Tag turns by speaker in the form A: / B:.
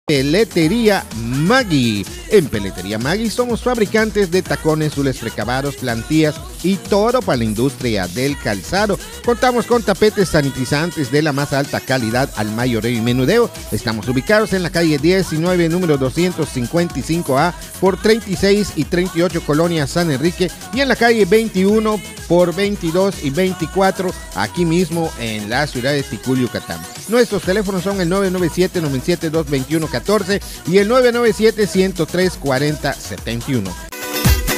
A: Peletería Maggi. En Peletería Maggi somos fabricantes de tacones, zules precabados, plantillas y todo para la industria del calzado. Contamos con tapetes sanitizantes de la más alta calidad al mayoreo y menudeo. Estamos ubicados en la calle 19, número 255A, por 36 y 38, Colonia San Enrique, y en la calle 21 por 22 y 24, aquí mismo en la ciudad de Ticul, Yucatán. Nuestros teléfonos son el 997-972-2114 y el 997-103-4071.